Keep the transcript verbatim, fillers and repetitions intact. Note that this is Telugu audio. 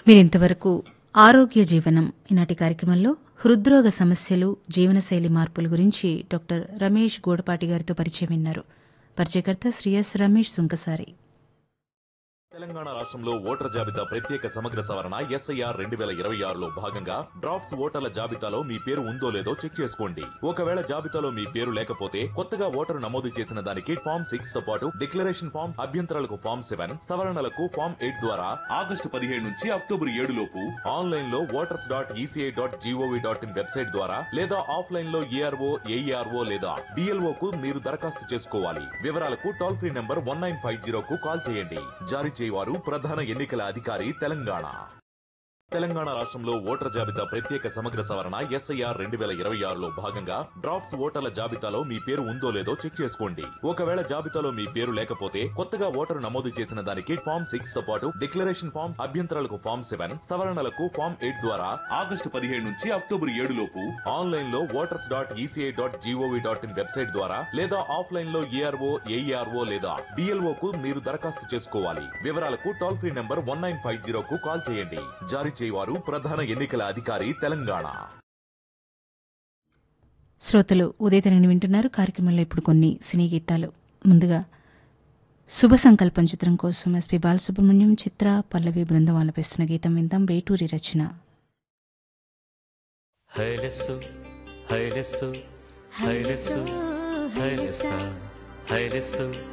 మీరింతవరకు ఆరోగ్య జీవనం ఈనాటి కార్యక్రమంలో హృద్రోగ సమస్యలు జీవనశైలి మార్పుల గురించి డాక్టర్ రమేష్ గోడపాటి గారితో పరిచయం విన్నారు. పరిచయకర్త శ్రీ ఎస్ రమేష్ సుంకసారి. తెలంగాణ రాష్ట్రంలో ఓటర్ జాబితా ప్రత్యేక సమగ్ర సవరణ ఎస్ఐఆర్ రెండు వేల ఇరవై ఆరులో భాగంగా డ్రాఫ్ట్స్ ఓటర్ల జాబితాలో మీ పేరు ఉందో లేదో చెక్ చేసుకోండి. ఒకవేళ జాబితాలో మీ పేరు లేకపోతే కొత్తగా ఓటరు నమోదు చేసిన దానికి ఫామ్ సిక్స్ తో పాటు డిక్లరేషన్ ఫామ్, అభ్యంతరాలకు ఫామ్ సెవెన్, సవరణలకు ఫామ్ ఎయిట్ ద్వారా ఆగస్టు పదిహేడు నుంచి అక్టోబర్ ఏడు లోపు ఆన్లైన్ లో voters dot ECI dot GOV dot in website ద్వారా లేదా ఆఫ్లైన్ లో ఏఆర్ఓ ఏఈఆర్ఓ లేదా డిఎల్ఓ కు మీరు దరఖాస్తు చేసుకోవాలి. వివరాలకు toll free number one nine five zero కు కాల్ చేయండి. జారీ వారు ప్రధాన ఎన్నికల అధికారి తెలంగాణ. తెలంగాణ రాష్ట్రంలో ఓటర్ జాబితా ప్రత్యేక సమగ్ర సవరణ ఎస్ఐఆర్ రెండు వేల ఇరవై ఆరులో భాగంగా డ్రాఫ్ట్స్ ఓటర్ల జాబితాలో మీ పేరు ఉందో లేదో చెక్ చేసుకోండి. ఒకవేళ జాబితాలో మీ పేరు లేకపోతే కొత్తగా ఓటరు నమోదు చేసిన దానికి ఫామ్ సిక్స్ తో పాటు డిక్లరేషన్ ఫామ్, అభ్యంతరాలకు ఫామ్ సెవెన్, సవరణలకు ఫామ్ ఎయిట్ ద్వారా ఆగస్టు పదిహేడు నుంచి అక్టోబర్ ఏడు లోపు ఆన్లైన్ లో voters dot ECI dot GOV dot in website ద్వారా లేదా ఆఫ్లైన్ లో ఏఆర్ఓ ఏఈఆర్ఓ లేదా డిఎల్ఓ కు మీరు దరఖాస్తు చేసుకోవాలి. వివరాలకు toll free number one nine five zero కు కాల్ చేయండి. జారీ వారు ప్రధాన ఎన్నికల అధికారి తెలంగాణ. శ్రోతలు ఉదయతరణి వింటున్నారు. కార్యక్రమంలో ఇప్పుడు కొన్ని సినీ గీతాలు. ముందుగా శుభ సంకల్పం చిత్రం కోసం ఎస్పి బాలసుబ్రహ్మణ్యం, చిత్ర, పల్లవి బృందం ఆలపిస్తున్న గీతం విందాం. వేటూరి రచన. హైలెస్సు హైలెస్సు హైలెస్సు హైలెస్సా హైలెస్సు